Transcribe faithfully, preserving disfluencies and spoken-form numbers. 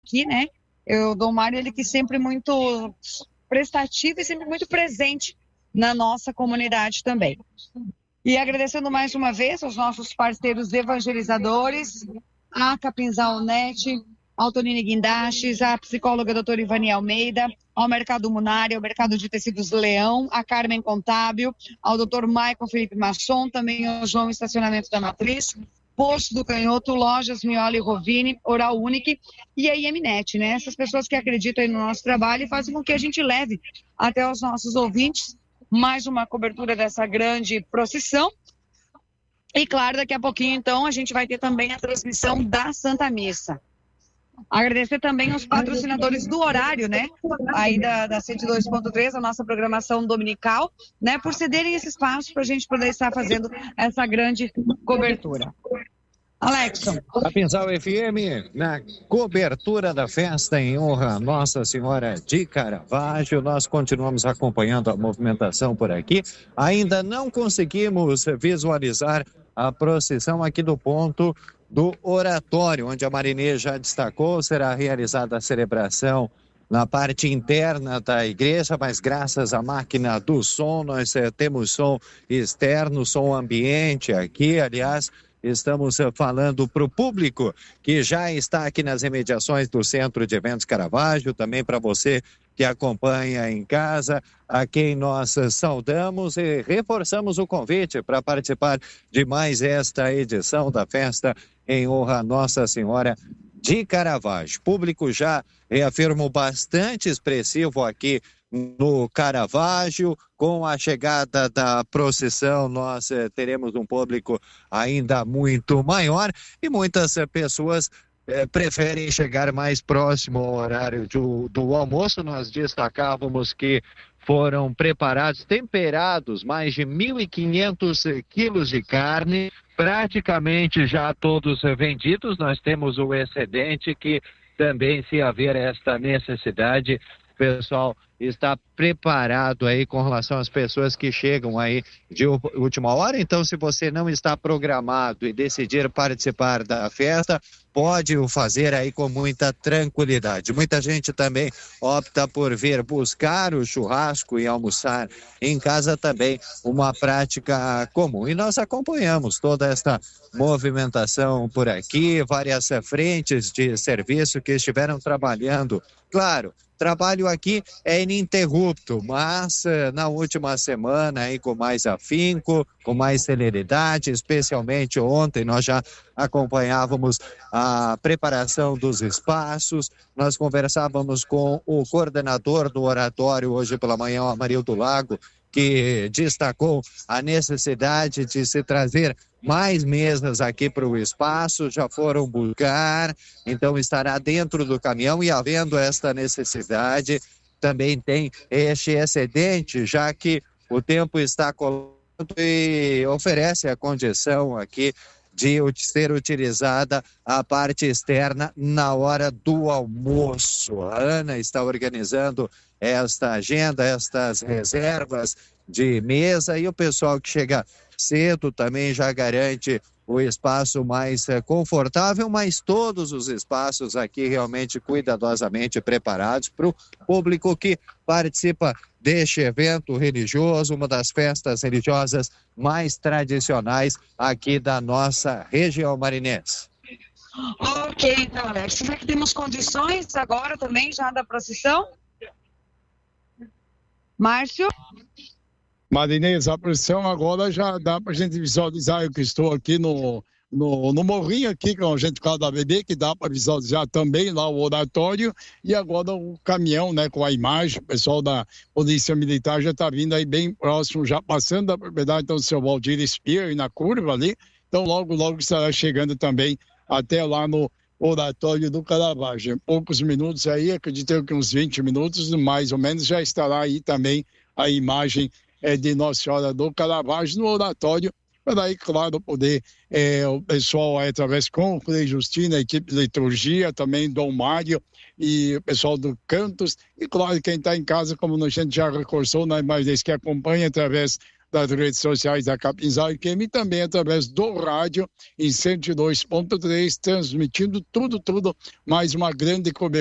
aqui, né? Eu, o Dom Mário, ele que sempre muito prestativo e sempre muito presente na nossa comunidade também. E agradecendo mais uma vez aos nossos parceiros evangelizadores, a Capinzal Net, ao Tonini Guindastes, a psicóloga doutora Ivani Almeida, ao Mercado Munari, ao Mercado de Tecidos Leão, a Carmen Contábil, ao doutor Michael Felipe Masson, também ao João Estacionamento da Matriz, Posto do Canhoto, Lojas Mioli e Rovini, Oral Unique e a I M Net, né? Essas pessoas que acreditam aí no nosso trabalho e fazem com que a gente leve até os nossos ouvintes mais uma cobertura dessa grande procissão. E claro, daqui a pouquinho, então, a gente vai ter também a transmissão da Santa Missa. Agradecer também aos patrocinadores do horário, né? Aí da, da cento e dois ponto três, a nossa programação dominical, né? Por cederem esse espaço para a gente poder estar fazendo essa grande cobertura. Alexson. Capinzal F M, na cobertura da festa em honra a Nossa Senhora de Caravaggio. Nós continuamos acompanhando a movimentação por aqui. Ainda não conseguimos visualizar a procissão aqui do ponto do oratório, onde a Marinê já destacou. Será realizada a celebração na parte interna da igreja, mas graças à máquina do som, nós eh, temos som externo, som ambiente aqui, aliás. Estamos falando para o público que já está aqui nas imediações do Centro de Eventos Caravaggio, também para você que acompanha em casa, a quem nós saudamos e reforçamos o convite para participar de mais esta edição da festa em honra a Nossa Senhora de Caravaggio. Público já, reafirmo, bastante expressivo aqui no Caravaggio. Com a chegada da procissão, nós eh, teremos um público ainda muito maior e muitas eh, pessoas eh, preferem chegar mais próximo ao horário do, do almoço. Nós destacávamos que foram preparados, temperados, mais de mil e quinhentos quilos de carne, praticamente já todos vendidos. Nós temos o excedente que também, se haver esta necessidade, o pessoal está preparado aí com relação às pessoas que chegam aí de última hora. Então, se você não está programado e decidir participar da festa, pode o fazer aí com muita tranquilidade. Muita gente também opta por vir buscar o churrasco e almoçar em casa, também uma prática comum. E nós acompanhamos toda esta movimentação por aqui, várias frentes de serviço que estiveram trabalhando. Claro, trabalho aqui é ininterrupto, mas na última semana aí com mais afinco, com mais celeridade, especialmente ontem nós já acompanhávamos a preparação dos espaços. Nós conversávamos com o coordenador do oratório hoje pela manhã, o Amarildo Lago, que destacou a necessidade de se trazer mais mesas aqui para o espaço, já foram buscar, então estará dentro do caminhão, e havendo esta necessidade, também tem este excedente, já que o tempo está colando e oferece a condição aqui de ser utilizada a parte externa na hora do almoço. A Ana está organizando esta agenda, estas reservas de mesa, e o pessoal que chega cedo também já garante o espaço mais é, confortável, mas todos os espaços aqui realmente cuidadosamente preparados para o público que participa deste evento religioso, uma das festas religiosas mais tradicionais aqui da nossa região marinense. Ok, então, Alex, será que temos condições agora também já da procissão? Márcio? Marinês, a procissão agora já dá para a gente visualizar. Eu que estou aqui no, no, no morrinho aqui com a gente cada B D, que dá para visualizar também lá o oratório, e agora o caminhão, né, com a imagem. O pessoal da Polícia Militar já está vindo aí bem próximo, já passando da propriedade do seu Valdir Espia, na curva ali. Então logo, logo estará chegando também até lá no oratório do Caravaggio. Em poucos minutos aí, acredito que uns vinte minutos, mais ou menos, já estará aí também a imagem é, de Nossa Senhora do Caravaggio no oratório, para aí, claro, poder é, o pessoal, é, através com o Frei Justino, a equipe de liturgia, também Dom Mário e o pessoal do Cantos, e claro, quem está em casa, como a gente já reforçou, né, mas eles que acompanham através das redes sociais da Capinzal F M e também através do rádio em cento e dois ponto três, transmitindo tudo, tudo, mais uma grande cobertura.